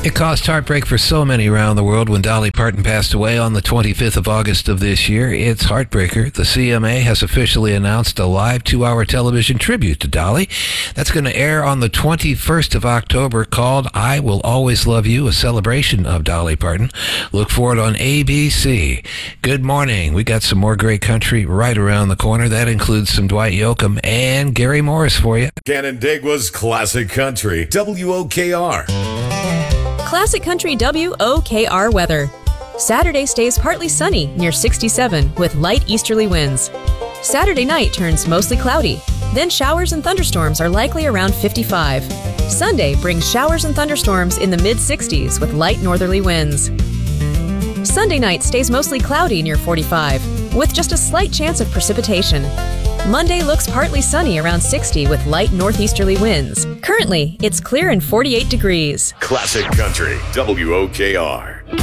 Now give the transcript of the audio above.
It caused heartbreak for so many around the world when Dolly Parton passed away on the 25th of August of this year. It's heartbreaker. The CMA has officially announced a live 2-hour television tribute to Dolly. That's going to air on the 21st of October, called I Will Always Love You, a celebration of Dolly Parton. Look for it on ABC. Good morning. We got some more great country right around the corner. That includes some Dwight Yoakam and Gary Morris for you. Canandaigua's Classic Country, WOKR. Classic Country WOKR weather. Saturday stays partly sunny, near 67, with light easterly winds. Saturday night turns mostly cloudy. Then showers and thunderstorms are likely around 55. Sunday brings showers and thunderstorms in the mid-60s with light northerly winds. Sunday night stays mostly cloudy near 45, with just a slight chance of precipitation. Monday looks partly sunny around 60 with light northeasterly winds. Currently, it's clear and 48 degrees. Classic Country, WOKR.